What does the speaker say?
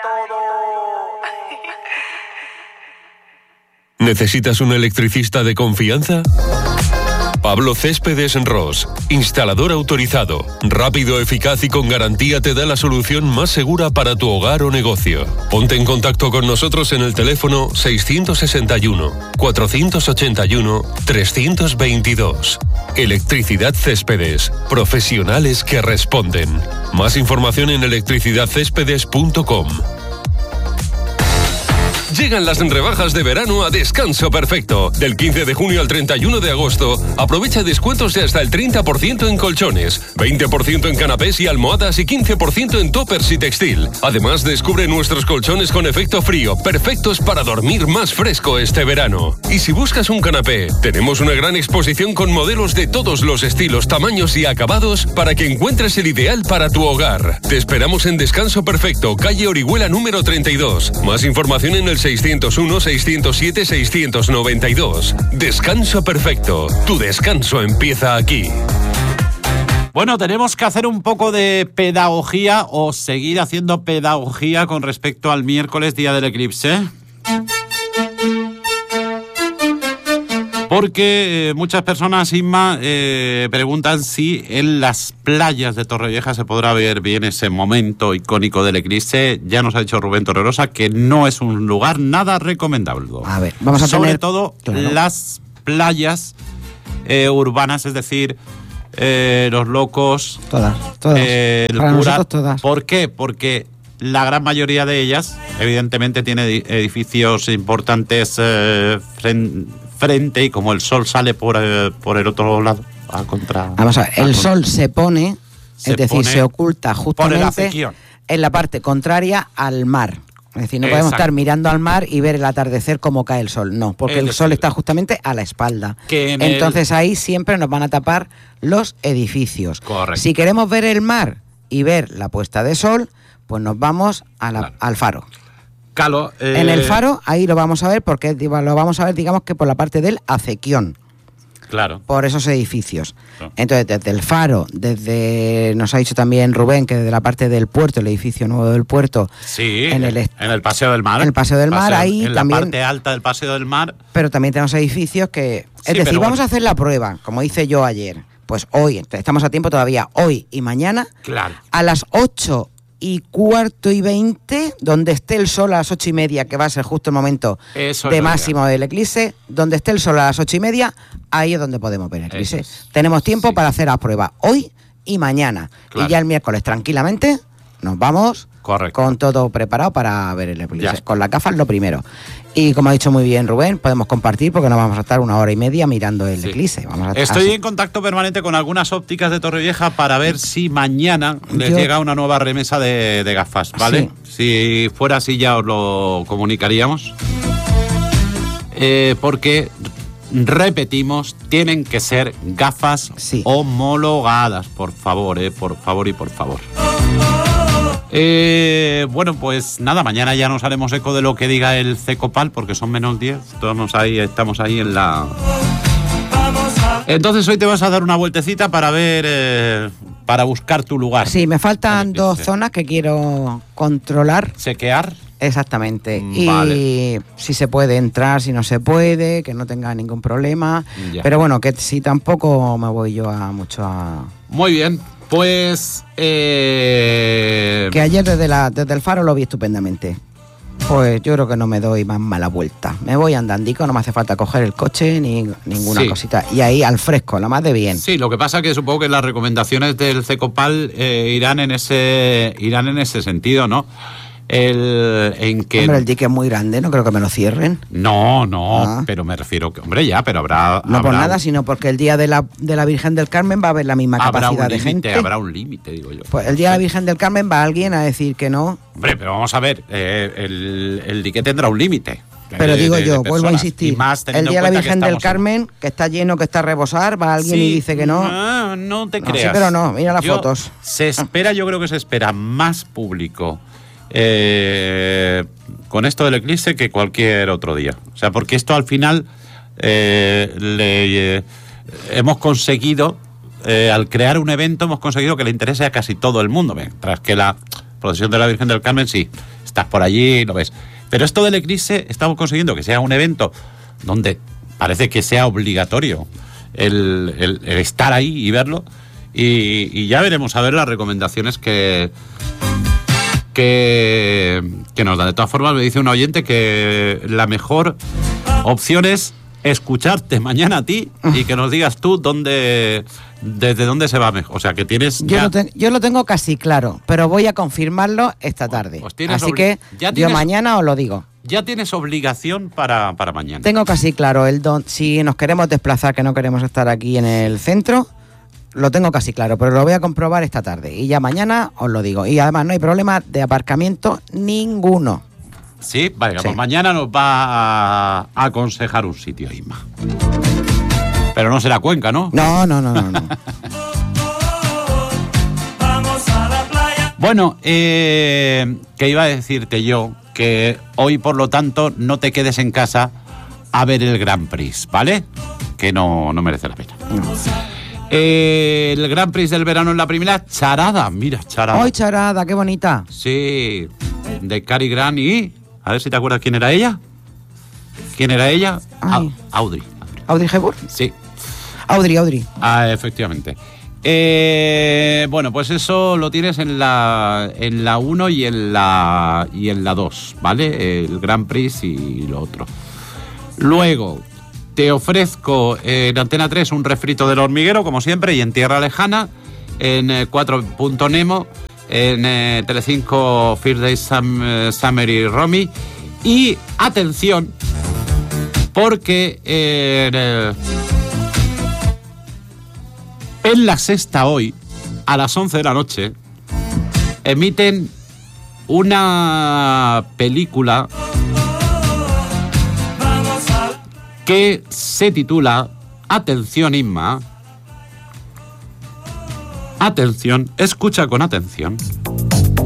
¿Necesitas un electricista de confianza? Pablo Céspedes Ros, instalador autorizado, rápido, eficaz y con garantía, te da la solución más segura para tu hogar o negocio. Ponte en contacto con nosotros en el teléfono 661-481-322. Electricidad Céspedes, profesionales que responden. Más información en electricidadcéspedes.com. Llegan las rebajas de verano a Descanso Perfecto. Del 15 de junio al 31 de agosto, aprovecha descuentos de hasta el 30% en colchones, 20% en canapés y almohadas y 15% en toppers y textil. Además, descubre nuestros colchones con efecto frío, perfectos para dormir más fresco este verano. Y si buscas un canapé, tenemos una gran exposición con modelos de todos los estilos, tamaños y acabados para que encuentres el ideal para tu hogar. Te esperamos en Descanso Perfecto, calle Orihuela número 32. Más información en el 601-607-692. Descanso Perfecto. Tu descanso empieza aquí. Bueno, tenemos que hacer un poco de pedagogía o seguir haciendo pedagogía con respecto al miércoles, día del eclipse. Porque muchas personas, Inma, preguntan si en las playas de Torrevieja se podrá ver bien ese momento icónico del eclipse. Ya nos ha dicho Rubén Torregrosa que no es un lugar nada recomendable. A ver, vamos a sobre tener... todo claro, las playas urbanas, es decir, Los Locos, todas. el Para Cura. nosotros todas. ¿Por qué? Porque la gran mayoría de ellas, evidentemente, tiene edificios importantes frente, y como el sol sale por el otro lado, Vamos a ver, el sol se pone, es decir, se oculta justamente en la parte contraria al mar. Es decir, no podemos estar mirando al mar y ver el atardecer como cae el sol. No, porque el sol está justamente a la espalda. Entonces ahí siempre nos van a tapar los edificios. Correcto. Si queremos ver el mar y ver la puesta de sol, pues nos vamos al faro. Claro, en el faro, ahí lo vamos a ver, porque lo vamos a ver, digamos que por la parte del acequión. Claro. Por esos edificios. Entonces, desde el faro, nos ha dicho también Rubén que desde la parte del puerto, el edificio nuevo del puerto. Sí, en el Paseo del Mar. En el Paseo del Mar, ahí en también. En la parte alta del Paseo del Mar. Pero también tenemos edificios que... Es decir, vamos a hacer la prueba, como hice yo ayer. Pues hoy, estamos a tiempo todavía, hoy y mañana, claro, a las 8:15, donde esté el sol a las 8:30, que va a ser justo el momento de máximo del eclipse, donde esté el sol a las 8:30, ahí es donde podemos ver el eclipse. Tenemos tiempo para hacer la prueba hoy y mañana. Claro. Y ya el miércoles tranquilamente nos vamos con todo preparado para ver el eclipse. Con las gafas lo primero. Y como ha dicho muy bien Rubén, podemos compartir porque nos vamos a estar 1 hora y media mirando el eclipse. Estoy en contacto permanente con algunas ópticas de Torrevieja para ver si mañana les llega una nueva remesa de gafas, ¿vale? Sí. Si fuera así ya os lo comunicaríamos. Porque, repetimos, tienen que ser gafas homologadas, por favor, por favor y por favor. Bueno, pues nada, mañana ya nos haremos eco de lo que diga el CECOPAL, porque son -10, estamos ahí en la... Entonces hoy te vas a dar una vueltecita para ver, para buscar tu lugar. Sí, me faltan 2 zonas que quiero controlar. ¿Chequear? Exactamente. Vale. Y si se puede entrar, si no se puede, que no tenga ningún problema. Pero bueno, que si tampoco me voy yo mucho a... Muy bien. Pues... Que ayer desde el faro lo vi estupendamente. Pues yo creo que no me doy más mala vuelta. Me voy andandico, no me hace falta coger el coche ni ninguna cosita. Y ahí al fresco, la más de bien. Sí, lo que pasa es que supongo que las recomendaciones del CECOPAL irán en ese sentido, ¿no? Hombre, el dique es muy grande, no creo que me lo cierren. No, pero me refiero que, hombre, pero habrá... No por nada, sino porque el día de la Virgen del Carmen va a haber la misma capacidad de gente. Habrá un límite, digo yo. Pues el día de la Virgen del Carmen va alguien a decir que no. Hombre, pero vamos a ver, el dique tendrá un límite. Pero digo yo, vuelvo a insistir, el día de la Virgen del Carmen, que está lleno, que está a rebosar, va alguien y dice que no. No te creas. Sí, pero no, mira las fotos. Yo creo que se espera más público con esto del eclipse que cualquier otro día. O sea, porque esto al final hemos conseguido, al crear un evento, hemos conseguido que le interese a casi todo el mundo. Mientras que procesión de la Virgen del Carmen, sí, estás por allí, lo ves. Pero esto del eclipse, estamos consiguiendo que sea un evento donde parece que sea obligatorio el estar ahí y verlo, y ya veremos a ver las recomendaciones que nos da. De todas formas, me dice un oyente que la mejor opción es escucharte mañana a ti y que nos digas tú desde dónde se va mejor. O sea, que tienes... Yo lo tengo casi claro, pero voy a confirmarlo esta tarde. Pues así que yo mañana os lo digo. Ya tienes obligación para mañana. Tengo casi claro si nos queremos desplazar, que no queremos estar aquí en el centro, lo tengo casi claro, pero lo voy a comprobar esta tarde. Y ya mañana os lo digo. Y además no hay problema de aparcamiento ninguno. Sí, vale, sí. Pues mañana nos va a aconsejar un sitio, Isma. Pero no será Cuenca, ¿no? No. Vamos a la playa. Bueno, que iba a decirte yo que hoy, por lo tanto, no te quedes en casa a ver el Grand Prix, ¿vale? Que no merece la pena. El Grand Prix del verano en la primera, Charada, mira, Charada. ¡Ay, Charada, qué bonita! Sí, de Cary Grant y... A ver si te acuerdas quién era ella. ¿Quién era ella? Audrey. ¿Audrey Hepburn? Sí. Audrey. Ah, efectivamente. Bueno, pues eso lo tienes en la 1 y en la 2, ¿vale? El Grand Prix y lo otro. Luego, te ofrezco en Antena 3 un refrito del hormiguero, como siempre, y en Tierra Lejana, en 4 Nemo, en Telecinco First Day Summer y Romy. Y atención, porque en La Sexta hoy, a las 11 de la noche, emiten una película que se titula, atención Inma, atención, escucha con atención,